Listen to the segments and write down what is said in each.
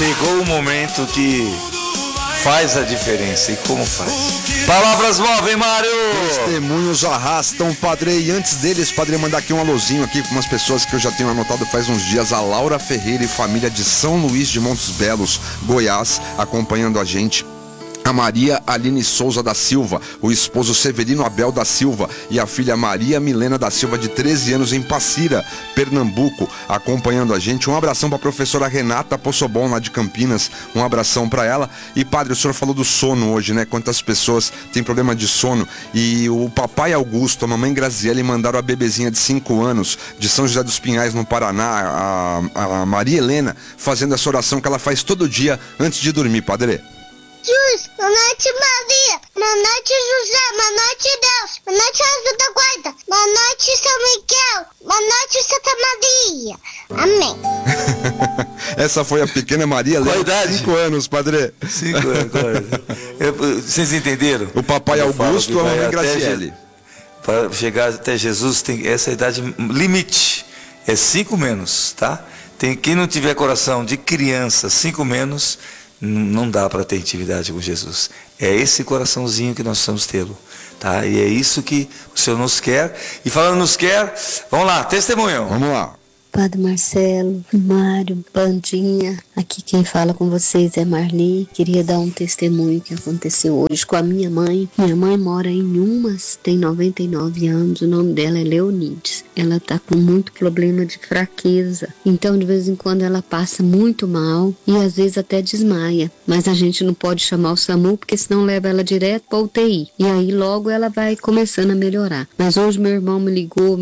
Chegou o momento que faz a diferença. E como faz? Palavras movem, Mário! Testemunhos arrastam, Padre. E antes deles, Padre, mandar aqui um alôzinho aqui com umas pessoas que eu já tenho anotado faz uns dias. A Laura Ferreira e família de São Luís de Montes Belos, Goiás, acompanhando a gente. A Maria Aline Souza da Silva, o esposo Severino Abel da Silva e a filha Maria Milena da Silva, de 13 anos, em Passira, Pernambuco, acompanhando a gente. Um abração para a professora Renata Possobon, lá de Campinas, um abração para ela. E Padre, o senhor falou do sono hoje, né? Quantas pessoas têm problema de sono. E o papai Augusto, a mamãe Graziele mandaram a bebezinha de 5 anos, de São José dos Pinhais, no Paraná, a Maria Helena, fazendo essa oração que ela faz todo dia antes de dormir, Padre. Jesus, boa noite, Maria, boa noite, José, boa noite, Deus, boa noite, Anjo da Guarda, boa noite, São Miguel, boa noite, Santa Maria. Amém. Essa foi a pequena Maria Helena, 5 anos, Padre. 5 anos. Vocês entenderam? O papai Augusto e a mamãe Graziele. Para chegar até Jesus, tem essa idade limite. É 5 menos, tá? Quem não tiver coração de criança, 5 menos... não dá para ter intimidade com Jesus. É esse coraçãozinho que nós precisamos tê-lo, tá? E é isso que o Senhor nos quer. E falando nos quer, vamos lá, testemunho. Vamos lá. Padre Marcelo, Mário, Bandinha, aqui quem fala com vocês é Marli. Queria dar um testemunho que aconteceu hoje com a minha mãe. Minha mãe mora em Umas, tem 99 anos, o nome dela é Leonides. Ela tá com muito problema de fraqueza, então de vez em quando ela passa muito mal e às vezes até desmaia. Mas a gente não pode chamar o SAMU porque senão leva ela direto para UTI. E aí logo ela vai começando a melhorar. Mas hoje meu irmão me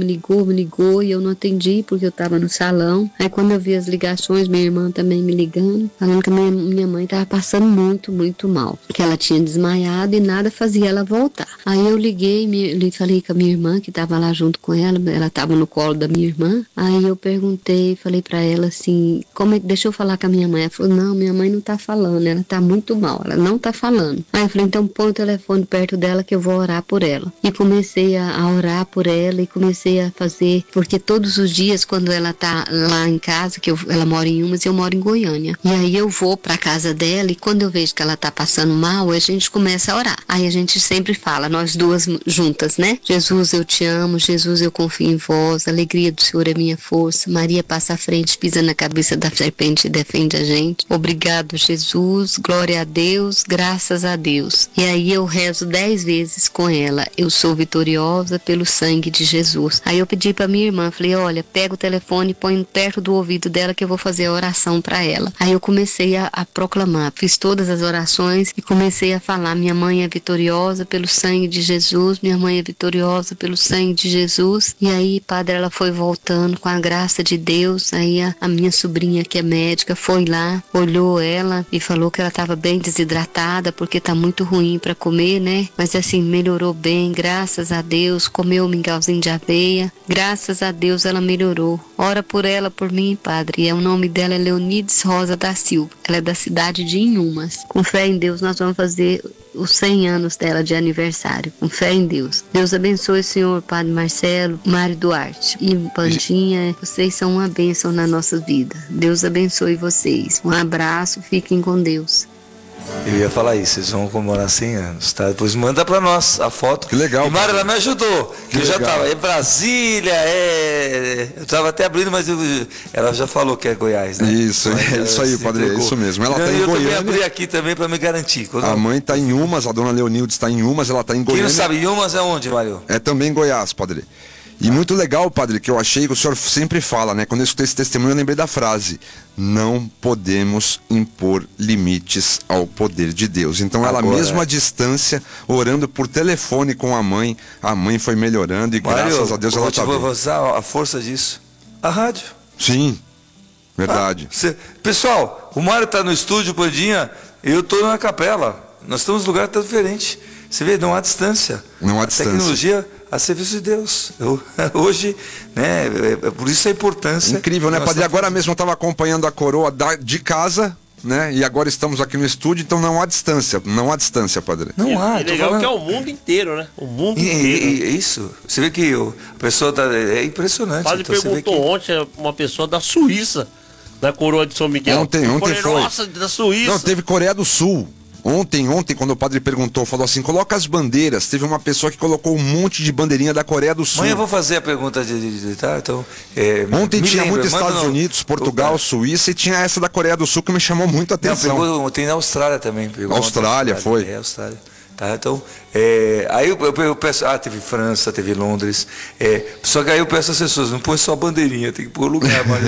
ligou e eu não atendi porque eu tava no salão. Aí quando eu vi as ligações, minha irmã também me ligando, falando que a minha mãe estava passando muito mal, que ela tinha desmaiado e nada fazia ela voltar. Aí eu liguei, falei com a minha irmã que estava lá junto com ela estava no colo da minha irmã. Aí eu perguntei, falei para ela assim, deixa eu falar com a minha mãe. Ela falou, não, minha mãe não tá falando, ela tá muito mal, ela não tá falando. Aí eu falei, então põe o telefone perto dela que eu vou orar por ela. E comecei a orar por ela e comecei a fazer, porque todos os dias quando ela tá lá em casa, ela mora em Umas e eu moro em Goiânia. E aí eu vou pra casa dela e quando eu vejo que ela tá passando mal, a gente começa a orar. Aí a gente sempre fala, nós duas juntas, né? Jesus, eu te amo, Jesus, eu confio em vós, a alegria do Senhor é minha força. Maria passa à frente, pisa na cabeça da serpente e defende a gente. Obrigado, Jesus, glória a Deus, graças a Deus. E aí eu rezo 10 vezes com ela, eu sou vitoriosa pelo sangue de Jesus. Aí eu pedi pra minha irmã, falei, olha, pega o telefone e põe perto do ouvido dela que eu vou fazer a oração para ela. Aí eu comecei a proclamar, fiz todas as orações e comecei a falar, minha mãe é vitoriosa pelo sangue de Jesus, minha mãe é vitoriosa pelo sangue de Jesus. E aí, Padre, ela foi voltando com a graça de Deus. Aí a minha sobrinha que é médica foi lá, olhou ela e falou que ela estava bem desidratada porque tá muito ruim para comer, né? Mas assim, melhorou bem, graças a Deus, comeu um mingauzinho de aveia, graças a Deus ela melhorou. Ora por ela, por mim, Padre. E o nome dela é Leonides Rosa da Silva. Ela é da cidade de Inhumas. Com fé em Deus, nós vamos fazer os 100 anos dela de aniversário. Com fé em Deus. Deus abençoe o senhor, Padre Marcelo, Mário Duarte e Pandinha. Vocês são uma bênção na nossa vida. Deus abençoe vocês. Um abraço, fiquem com Deus. Eu ia falar isso, vocês vão comemorar 100 anos, tá? Depois manda pra nós a foto. Que legal. E Mário, ela me ajudou. Que eu legal. já tava, é Brasília, eu tava até abrindo, mas ela já falou que é Goiás, né? Isso, é isso aí, Padre, é isso mesmo. Ela tá em Goiânia. Eu também abri aqui também pra me garantir. A mãe tá em Umas, a dona Leonildes tá em Umas, ela tá em Goiânia. Quem não sabe, Umas é onde, Mário? É também em Goiás, Padre. E muito legal, Padre, que eu achei que o senhor sempre fala, né? Quando eu escutei esse testemunho, eu lembrei da frase: não podemos impor limites ao poder de Deus. Então ela mesmo à distância, orando por telefone com a mãe foi melhorando e Mário, graças a Deus ela tá bem. Vou usar a força disso. A rádio. Sim, verdade. Pessoal, o Mário tá no estúdio, Pandinha, eu tô na capela. Nós estamos em lugar tão diferente. Você vê, não há distância. Não há distância. Tecnologia a serviço de Deus. Hoje, né, por isso a importância. Incrível, né, Padre? Agora mesmo eu estava acompanhando a coroa de casa, né? E agora estamos aqui no estúdio, então não há distância, Padre. Não há. É legal que é o mundo inteiro, né? O mundo inteiro. Isso. Você vê que a pessoa é impressionante. O padre perguntou ontem uma pessoa da Suíça. Na coroa de São Miguel. Ontem foi. Nossa, da Suíça. Não, teve Coreia do Sul. Ontem, quando o padre perguntou, falou assim, coloca as bandeiras. Teve uma pessoa que colocou um monte de bandeirinha da Coreia do Sul. Amanhã eu vou fazer a pergunta tá? Então, ontem tinha lembra, muito Estados Unidos, Portugal, Suíça, e tinha essa da Coreia do Sul que me chamou muito a atenção. Tem na Austrália também. Austrália, foi. Austrália. Tá, então, aí eu peço, teve França, teve Londres, só que aí eu peço às pessoas, não põe só bandeirinha, tem que pôr lugar, mas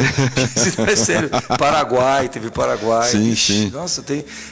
é sério, Paraguai, teve Paraguai. Sim. Nossa,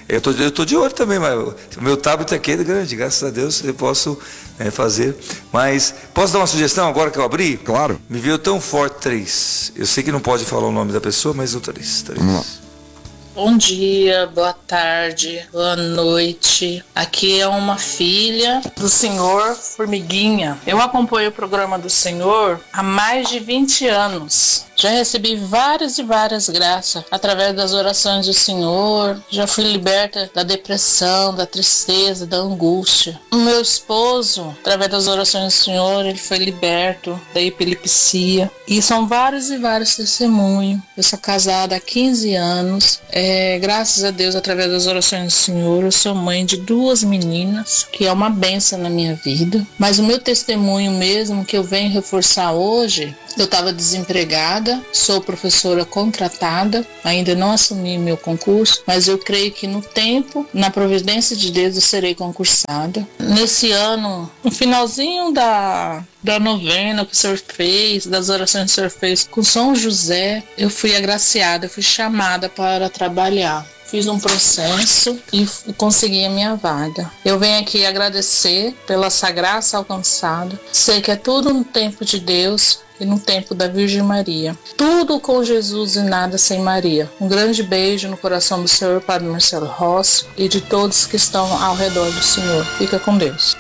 eu tô de olho também, mas o meu tablet aqui é grande, graças a Deus eu posso fazer, mas posso dar uma sugestão agora que eu abri? Claro. Me veio tão forte 3, eu sei que não pode falar o nome da pessoa, mas o 3. Vamos lá. Bom dia, boa tarde, boa noite. Aqui é uma filha do senhor Formiguinha. Eu acompanho o programa do senhor há mais de 20 anos. Já recebi várias e várias graças através das orações do Senhor. Já fui liberta da depressão, da tristeza, da angústia. O meu esposo, através das orações do Senhor, ele foi liberto da epilepsia. E são vários e vários testemunhos. Eu sou casada há 15 anos. Graças a Deus, através das orações do Senhor, eu sou mãe de 2 meninas, que é uma bênção na minha vida. Mas o meu testemunho mesmo, que eu venho reforçar hoje, eu estava desempregada, sou professora contratada, ainda não assumi meu concurso, mas eu creio que no tempo, na providência de Deus, eu serei concursada. Nesse ano, no finalzinho da novena que o Senhor fez, das orações que o Senhor fez com São José, eu fui agraciada, eu fui chamada para trabalhar. Fiz um processo e consegui a minha vaga. Eu venho aqui agradecer pela essa graça alcançada. Sei que é tudo no tempo de Deus e no tempo da Virgem Maria. Tudo com Jesus e nada sem Maria. Um grande beijo no coração do Senhor Padre Marcelo Rossi e de todos que estão ao redor do Senhor. Fica com Deus.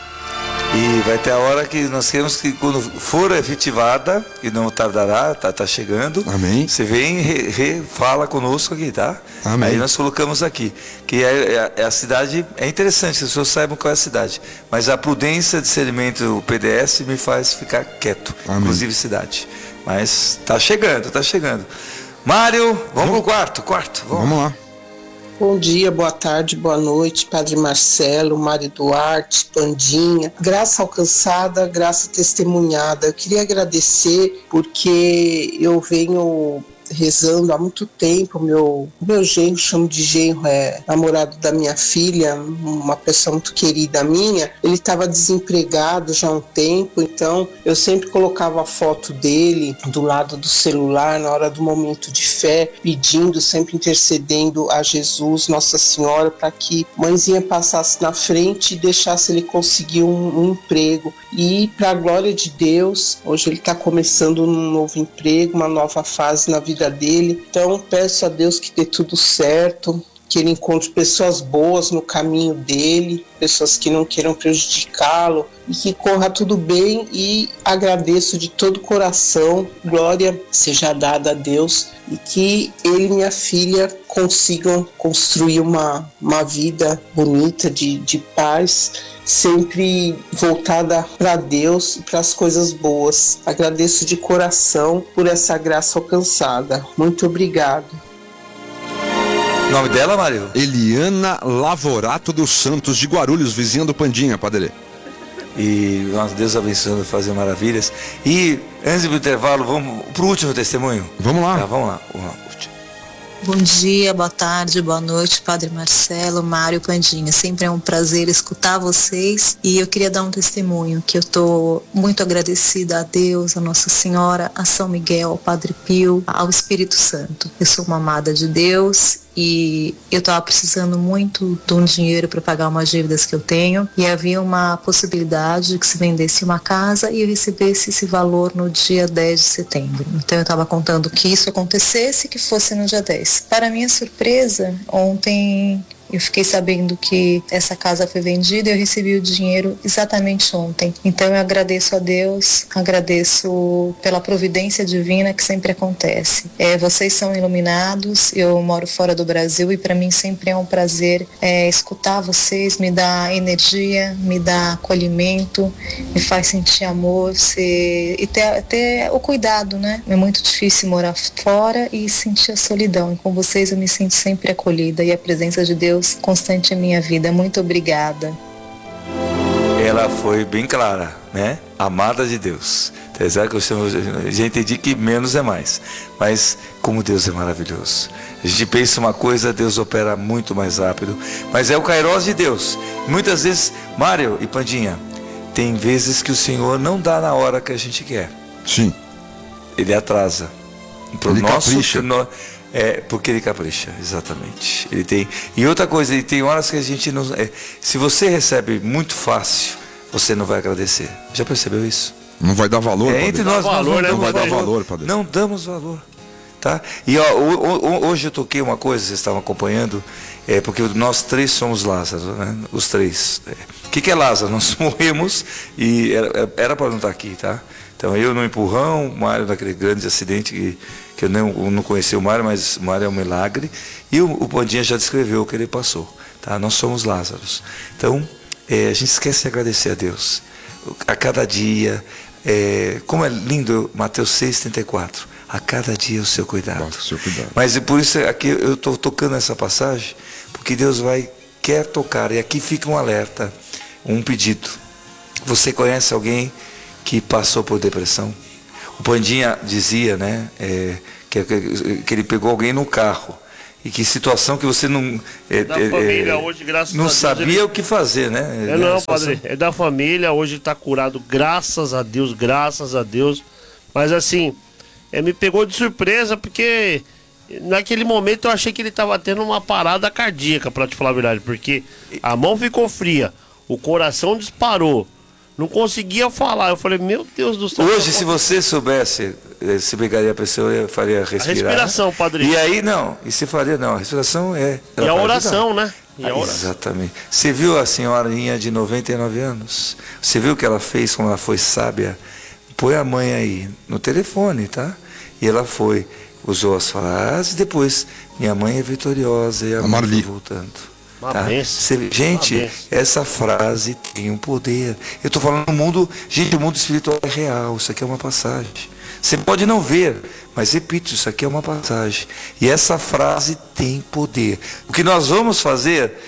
E vai ter a hora que nós queremos que, quando for efetivada, e não tardará, tá chegando. Amém. Você vem fala conosco aqui, tá? Amém. Aí nós colocamos aqui, que a cidade, é interessante que as pessoas saibam qual é a cidade, mas a prudência, discernimento, o PDS me faz ficar quieto, Amém. Inclusive cidade. Mas tá chegando. Mário, vamos pro quarto. Vamos lá. Bom dia, boa tarde, boa noite, Padre Marcelo, Mário Duarte, Pandinha. Graça alcançada, graça testemunhada. Eu queria agradecer porque eu venho rezando há muito tempo. O meu genro, chamo de genro, é namorado da minha filha, uma pessoa muito querida minha. Ele estava desempregado já há um tempo, então eu sempre colocava a foto dele do lado do celular na hora do momento de fé, pedindo, sempre intercedendo a Jesus, Nossa Senhora, para que mãezinha passasse na frente e deixasse ele conseguir um emprego. E, para a glória de Deus, hoje ele está começando um novo emprego, uma nova fase na vida dele. Então peço a Deus que dê tudo certo, que ele encontre pessoas boas no caminho dele, pessoas que não queiram prejudicá-lo, e que corra tudo bem. E agradeço de todo o coração, glória seja dada a Deus, e que ele e minha filha consigam construir uma vida bonita, de paz, sempre voltada para Deus e para as coisas boas. Agradeço de coração por essa graça alcançada. Muito obrigado. O nome dela, Mário? Eliana Lavorato dos Santos, de Guarulhos, vizinha do Pandinha, Padre. E nossa, Deus abençoando, fazer maravilhas. E antes do intervalo, vamos pro último testemunho? Vamos lá. Tá, vamos lá. Bom dia, boa tarde, boa noite, Padre Marcelo, Mário, Pandinha. Sempre é um prazer escutar vocês, e eu queria dar um testemunho que eu estou muito agradecida a Deus, a Nossa Senhora, a São Miguel, ao Padre Pio, ao Espírito Santo. Eu sou uma amada de Deus e eu estava precisando muito de um dinheiro para pagar umas dívidas que eu tenho, e havia uma possibilidade de que se vendesse uma casa e eu recebesse esse valor no dia 10 de setembro. Então eu estava contando que isso acontecesse, que fosse no dia 10. Para minha surpresa, ontem Eu fiquei sabendo que essa casa foi vendida e eu recebi o dinheiro exatamente ontem. Então eu agradeço a Deus, agradeço pela providência divina que sempre acontece. Vocês são iluminados, eu moro fora do Brasil e para mim sempre é um prazer escutar vocês, me dá energia, me dá acolhimento, me faz sentir amor e ter o cuidado, né? É muito difícil morar fora e sentir a solidão. E com vocês eu me sinto sempre acolhida e a presença de Deus constante em minha vida. Muito obrigada. Ela foi bem clara, né? Amada de Deus. Apesar que eu já entendi que menos é mais. Mas como Deus é maravilhoso. A gente pensa uma coisa, Deus opera muito mais rápido. Mas é o Kairos de Deus. Muitas vezes, Mário e Pandinha, tem vezes que o Senhor não dá na hora que a gente quer. Sim. Ele atrasa. Ele capricha. Porque ele capricha, exatamente. Ele tem. E outra coisa, ele tem horas que a gente não. Se você recebe muito fácil, você não vai agradecer. Já percebeu isso? Não vai dar valor, padre. Entre nós não vai dar valor, padre. Não damos valor. Tá? E hoje eu toquei uma coisa, vocês estavam acompanhando, porque nós três somos Lázaro, né? Os três. O que é Lázaro? Nós morremos e era para não estar aqui, tá? Então eu no empurrão, o Mário naquele grande acidente que eu não conheci o Mário, mas o Mário é um milagre. E o Pandinha já descreveu o que ele passou. Tá? Nós somos Lázaros. Então, a gente esquece de agradecer a Deus. A cada dia, como é lindo Mateus 6,34. A cada dia o seu cuidado. Mas por isso aqui eu estou tocando essa passagem, porque Deus quer tocar. E aqui fica um alerta, um pedido. Você conhece alguém que passou por depressão? O Pandinha dizia, né, que ele pegou alguém no carro. E que situação que você não da família hoje, graças não a Deus, sabia o que fazer, né? Não, padre, é da família, hoje está curado, graças a Deus, graças a Deus. Mas assim, me pegou de surpresa, porque naquele momento eu achei que ele estava tendo uma parada cardíaca, para te falar a verdade, porque a mão ficou fria, o coração disparou. Não conseguia falar. Eu falei, meu Deus do céu. Hoje, se você soubesse, se pegaria a pessoa, faria respirar. A respiração, padrinho. E aí, não. E se faria, não. A respiração E a oração, né? Exatamente. Você viu a senhorinha de 99 anos? Você viu o que ela fez, como ela foi sábia? Põe a mãe aí no telefone, tá? E ela foi, usou as frases, depois, minha mãe é vitoriosa e a mãe foi voltando. Tá? Gente, essa frase tem um poder. Eu estou falando no mundo, gente, o mundo espiritual é real. Isso aqui é uma passagem. Você pode não ver, mas repito, isso aqui é uma passagem. E essa frase tem poder. O que nós vamos fazer